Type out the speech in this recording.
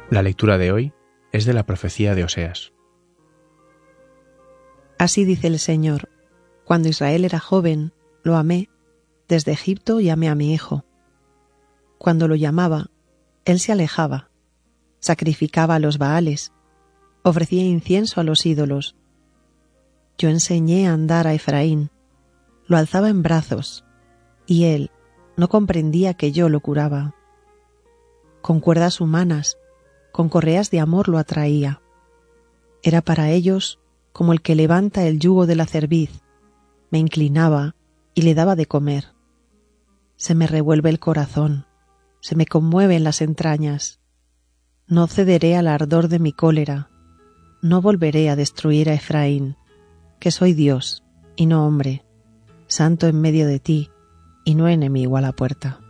La lectura de hoy es de la profecía de Oseas. Así dice el Señor: cuando Israel era joven, lo amé, desde Egipto llamé a mi hijo. Cuando lo llamaba, él se alejaba, sacrificaba a los Baales, ofrecía incienso a los ídolos. Yo enseñé a andar a Efraín, lo alzaba en brazos, y él no comprendía que yo lo curaba. Con cuerdas humanas, con correas de amor lo atraía. Era para ellos como el que levanta el yugo de la cerviz, me inclinaba y le daba de comer. Se me revuelve el corazón, se me conmueven las entrañas. No cederé al ardor de mi cólera, no volveré a destruir a Efraín, que soy Dios y no hombre, santo en medio de ti y no enemigo a la puerta.